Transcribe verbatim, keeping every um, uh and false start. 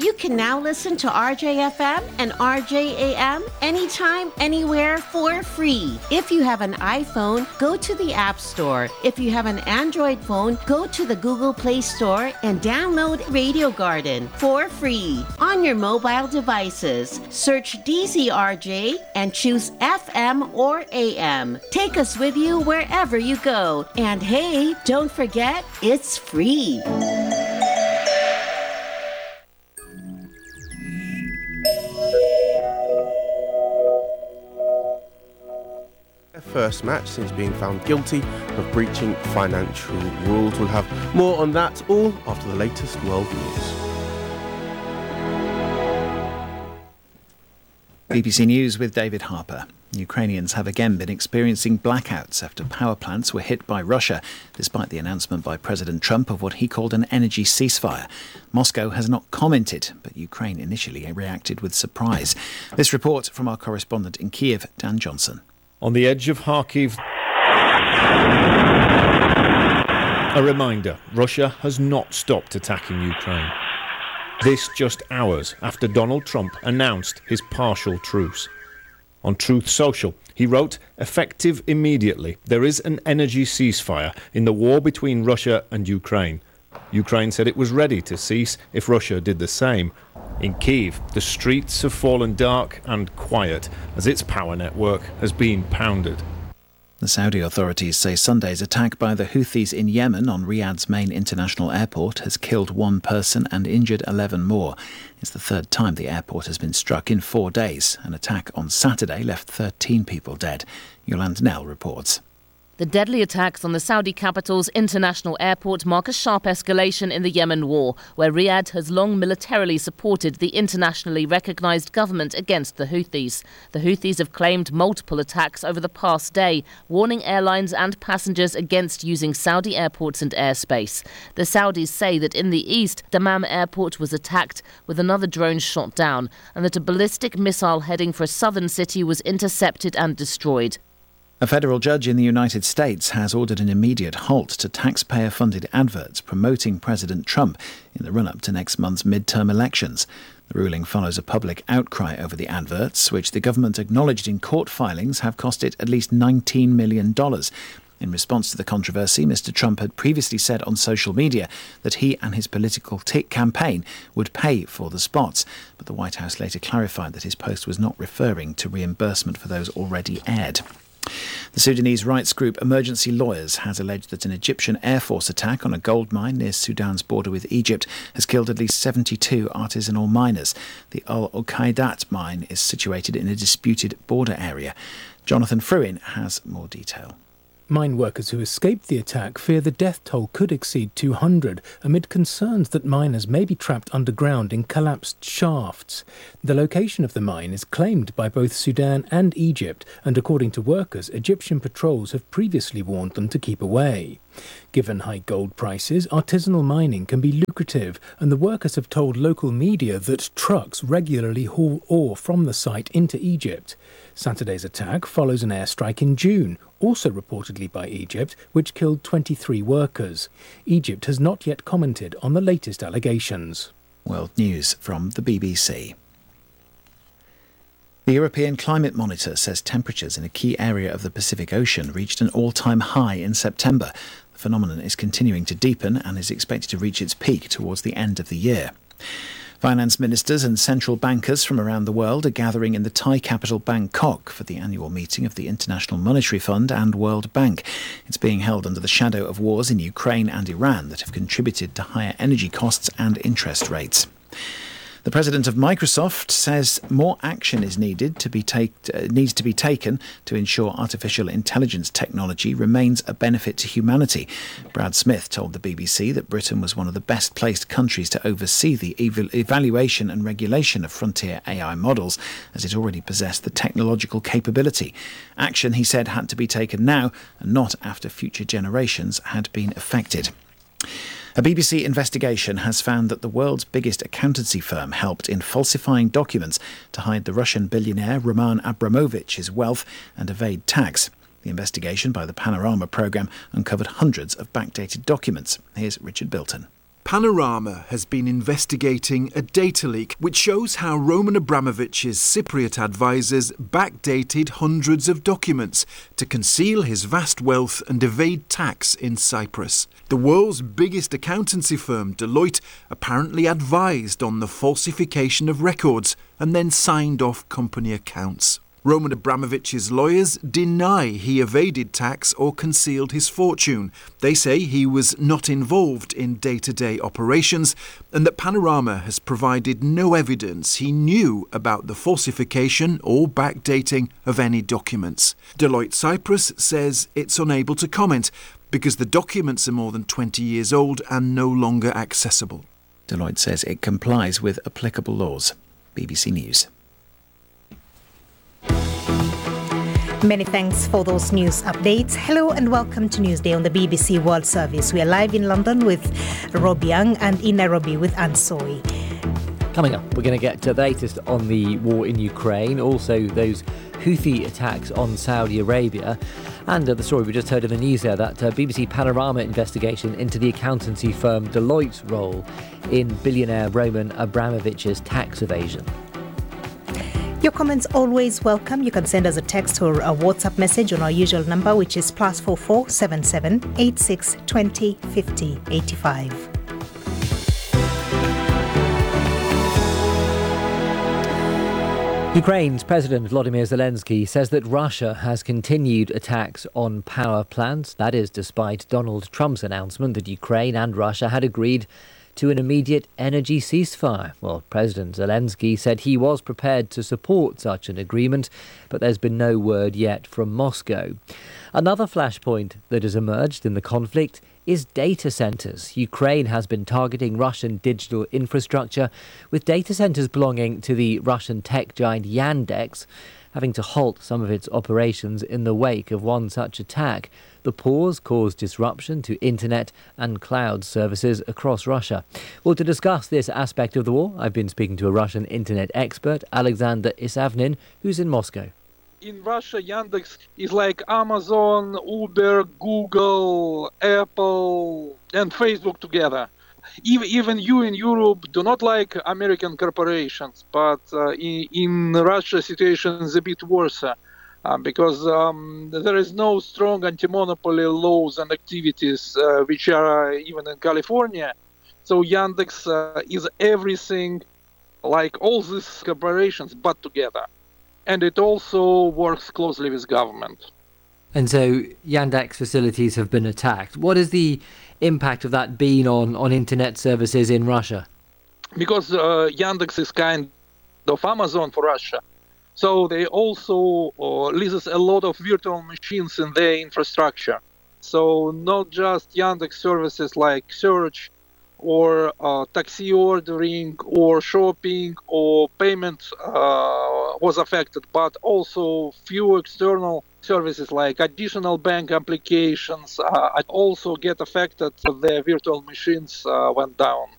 You can now listen to R J F M and R J A M anytime, anywhere for free. If you have an iPhone, go to the App Store. If you have an Android phone, go to the Google Play Store and download Radio Garden for free. On your mobile devices, search D Z R J and choose F M or A M. Take us with you wherever you go. And hey, don't forget, it's free. First match since being found guilty of breaching financial rules. We'll have more on that all after the latest world news. B B C News with David Harper. Ukrainians have again been experiencing blackouts after power plants were hit by Russia, despite the announcement by President Trump of what he called an energy ceasefire. Moscow has not commented, but Ukraine initially reacted with surprise. This report from our correspondent in Kiev, Dan Johnson. On the edge of Kharkiv, a reminder, Russia has not stopped attacking Ukraine. This just hours after Donald Trump announced his partial truce. On Truth Social, he wrote, "Effective immediately, there is an energy ceasefire in the war between Russia and Ukraine." Ukraine said it was ready to cease if Russia did the same. In Kyiv, the streets have fallen dark and quiet as its power network has been pounded. The Saudi authorities say Sunday's attack by the Houthis in Yemen on Riyadh's main international airport has killed one person and injured eleven more. It's the third time the airport has been struck in four days. An attack on Saturday left thirteen people dead. Yolande Nell reports. The deadly attacks on the Saudi capital's international airport mark a sharp escalation in the Yemen war, where Riyadh has long militarily supported the internationally recognised government against the Houthis. The Houthis have claimed multiple attacks over the past day, warning airlines and passengers against using Saudi airports and airspace. The Saudis say that in the east, Dammam airport was attacked with another drone shot down, and that a ballistic missile heading for a southern city was intercepted and destroyed. A federal judge in the United States has ordered an immediate halt to taxpayer-funded adverts promoting President Trump in the run-up to next month's midterm elections. The ruling follows a public outcry over the adverts, which the government acknowledged in court filings have cost it at least nineteen million dollars. In response to the controversy, Mister Trump had previously said on social media that he and his political t- campaign would pay for the spots, but the White House later clarified that his post was not referring to reimbursement for those already aired. The Sudanese rights group Emergency Lawyers has alleged that an Egyptian Air Force attack on a gold mine near Sudan's border with Egypt has killed at least seventy-two artisanal miners. The Al Uqaidat mine is situated in a disputed border area. Jonathan Fruin has more detail. Mine workers who escaped the attack fear the death toll could exceed two hundred, amid concerns that miners may be trapped underground in collapsed shafts. The location of the mine is claimed by both Sudan and Egypt, and according to workers, Egyptian patrols have previously warned them to keep away. Given high gold prices, artisanal mining can be lucrative, and the workers have told local media that trucks regularly haul ore from the site into Egypt. Saturday's attack follows an airstrike in June, also reportedly by Egypt, which killed twenty-three workers. Egypt has not yet commented on the latest allegations. World News from the B B C. The European Climate Monitor says temperatures in a key area of the Pacific Ocean reached an all-time high in September. The phenomenon is continuing to deepen and is expected to reach its peak towards the end of the year. Finance ministers and central bankers from around the world are gathering in the Thai capital Bangkok for the annual meeting of the International Monetary Fund and World Bank. It's being held under the shadow of wars in Ukraine and Iran that have contributed to higher energy costs and interest rates. The president of Microsoft says more action is needed to be take, uh, needs to be taken to ensure artificial intelligence technology remains a benefit to humanity. Brad Smith told the B B C that Britain was one of the best placed countries to oversee the ev- evaluation and regulation of frontier A I models, as it already possessed the technological capability. Action, he said, had to be taken now and not after future generations had been affected. A B B C investigation has found that the world's biggest accountancy firm helped in falsifying documents to hide the Russian billionaire Roman Abramovich's wealth and evade tax. The investigation by the Panorama programme uncovered hundreds of backdated documents. Here's Richard Bilton. Panorama has been investigating a data leak which shows how Roman Abramovich's Cypriot advisors backdated hundreds of documents to conceal his vast wealth and evade tax in Cyprus. The world's biggest accountancy firm, Deloitte, apparently advised on the falsification of records and then signed off company accounts. Roman Abramovich's lawyers deny he evaded tax or concealed his fortune. They say he was not involved in day-to-day operations and that Panorama has provided no evidence he knew about the falsification or backdating of any documents. Deloitte Cyprus says it's unable to comment because the documents are more than twenty years old and no longer accessible. Deloitte says it complies with applicable laws. B B C News. Many thanks for those news updates. Hello and welcome to Newsday on the B B C World Service. We are live in London with Rob Young and in Nairobi with Anne Soy. Coming up, we're going to get to the latest on the war in Ukraine, also those Houthi attacks on Saudi Arabia, and uh, the story we just heard in the news there, that uh, B B C Panorama investigation into the accountancy firm Deloitte's role in billionaire Roman Abramovich's tax evasion. Your comments always welcome. You can send us a text or a WhatsApp message on our usual number, which is plus four four seven seven eight six twenty fifty eighty five. Ukraine's President Volodymyr Zelensky says that Russia has continued attacks on power plants. That is despite Donald Trump's announcement that Ukraine and Russia had agreed to an immediate energy ceasefire. Well, President Zelensky said he was prepared to support such an agreement, but there's been no word yet from Moscow. Another flashpoint that has emerged in the conflict is data centres. Ukraine has been targeting Russian digital infrastructure, with data centres belonging to the Russian tech giant Yandex having to halt some of its operations in the wake of one such attack. The pause caused disruption to internet and cloud services across Russia. Well, to discuss this aspect of the war, I've been speaking to a Russian internet expert, Alexander Isavnin, who's in Moscow. In Russia, Yandex is like Amazon, Uber, Google, Apple, and Facebook together. Even, even you in Europe do not like American corporations, but uh, in, in Russia, situation is a bit worse. Uh, because um, there is no strong anti-monopoly laws and activities uh, which are uh, even in California. So Yandex uh, is everything like all these corporations but together. And it also works closely with government. And so Yandex facilities have been attacked. What is the impact of that been on, on internet services in Russia? Because uh, Yandex is kind of Amazon for Russia. So they also uh, leases a lot of virtual machines in their infrastructure. So not just Yandex services like search or uh, taxi ordering or shopping or payment uh, was affected, but also few external services like additional bank applications uh, also get affected. Their virtual machines uh, went down.